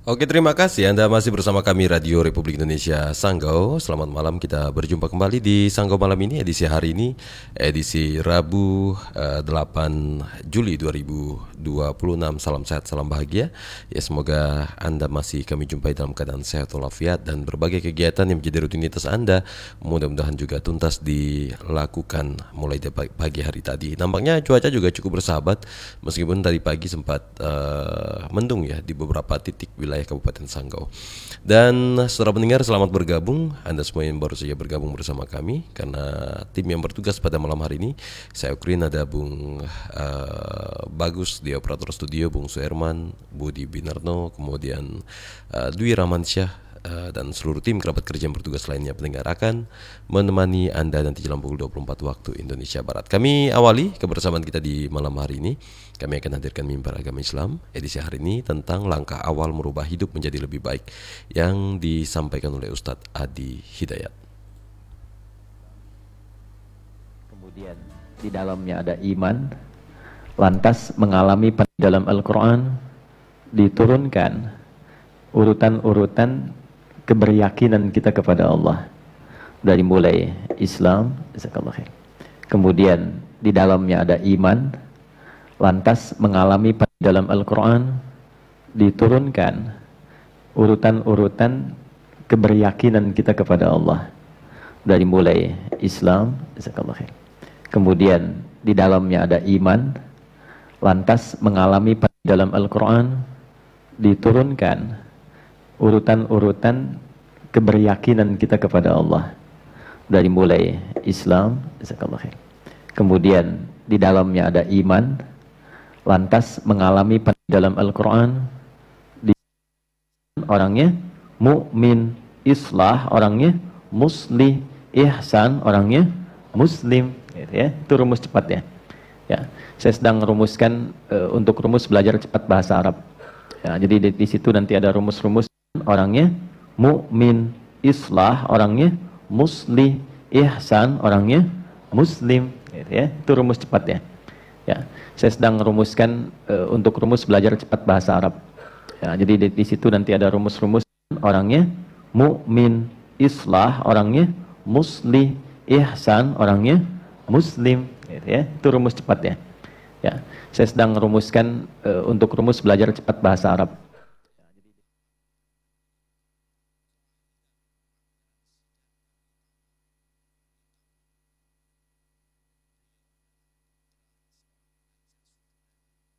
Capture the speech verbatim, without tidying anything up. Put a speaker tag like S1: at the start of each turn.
S1: Oke, terima kasih Anda masih bersama kami Radio Republik Indonesia Sanggau. Selamat malam, kita berjumpa kembali di Sanggau malam ini, edisi hari ini, edisi Rabu eh, delapan Juli dua ribu dua puluh enam. Salam sehat, salam bahagia. Ya, semoga Anda masih kami jumpai dalam keadaan sehat walafiat dan berbagai kegiatan yang menjadi rutinitas Anda mudah-mudahan juga tuntas dilakukan mulai dari pagi hari tadi. Nampaknya cuaca juga cukup bersahabat meskipun tadi pagi sempat uh, mendung ya di beberapa titik wilayah Kabupaten Sanggau. Dan saudara pendengar, selamat bergabung Anda semua yang baru saja bergabung bersama kami, karena tim yang bertugas pada malam hari ini, saya Ukrin, ada Bung uh, Bagus di operator studio, Bung Suherman, Budi Binarno, kemudian uh, Dwi Ramansyah, Uh, dan seluruh tim kerabat kerja yang bertugas lainnya. Pendengar akan menemani Anda nanti jelang pukul dua puluh empat waktu Indonesia Barat. Kami awali kebersamaan kita di malam hari ini. Kami akan hadirkan mimbar agama Islam edisi hari ini tentang langkah awal merubah hidup menjadi lebih baik, yang disampaikan oleh Ustadz Adi Hidayat.
S2: Kemudian di dalamnya ada iman, lantas mengalami dalam Al-Quran diturunkan urutan-urutan keberyakinan kita kepada Allah, dari mulai Islam, kemudian di dalamnya ada iman, lantas mengalami dalam Al-Quran diturunkan urutan-urutan keberyakinan kita kepada Allah, dari mulai Islam, kemudian di dalamnya ada iman, lantas mengalami dalam Al-Quran diturunkan urutan-urutan keberyakinan kita kepada Allah, dari mulai Islam, kemudian di dalamnya ada iman, lantas mengalami dalam Al-Quran di orangnya mukmin, islah orangnya muslih, ihsan orangnya muslim, gitu ya. Itu rumus cepat ya. Ya, saya sedang merumuskan uh, untuk rumus belajar cepat bahasa Arab. Ya, jadi di, di situ nanti ada rumus-rumus. Orangnya mukmin, islah orangnya muslih, ihsan orangnya muslim, gitu ya. Itu rumus cepat ya. Ya, saya sedang merumuskan uh, untuk rumus belajar cepat bahasa Arab. Ya, jadi di, di situ nanti ada rumus-rumus. Orangnya mukmin, islah orangnya muslih, ihsan orangnya muslim, gitu ya. Itu rumus cepat ya. Ya, saya sedang merumuskan uh, untuk rumus belajar cepat bahasa Arab.